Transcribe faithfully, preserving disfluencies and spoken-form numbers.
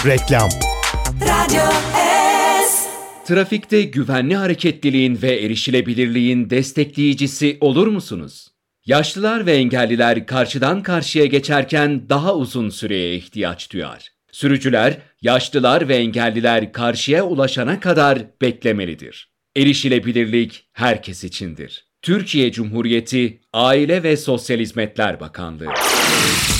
Reklam. Radyo S. Trafikte güvenli hareketliliğin ve erişilebilirliğin destekleyicisi olur musunuz? Yaşlılar ve engelliler karşıdan karşıya geçerken daha uzun süreye ihtiyaç duyar. Sürücüler, yaşlılar ve engelliler karşıya ulaşana kadar beklemelidir. Erişilebilirlik herkes içindir. Türkiye Cumhuriyeti Aile ve Sosyal Hizmetler Bakanlığı.